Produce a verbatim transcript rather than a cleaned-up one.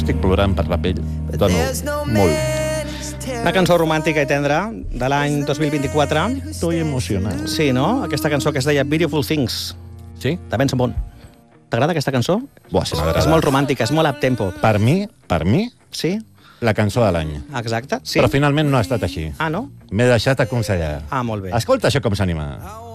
estic plorant per la pell. Dono molt. Una cançó romàntica i tendra de l'any dos mil vint-i-quatre. Estoy emocionat. Sí, no? Aquesta cançó que es deia Beautiful Things, Sí? de Benson Boone. T'agrada aquesta cançó? Buah, si m'agrada. És molt romàntica, és molt up-tempo. Per mi, per mi, Sí? la cançó de l'any. Exacte? Sí? Però finalment no ha estat així. Ah, no? M'he deixat aconsellar. Ah, molt bé. Escolta això com s'anima.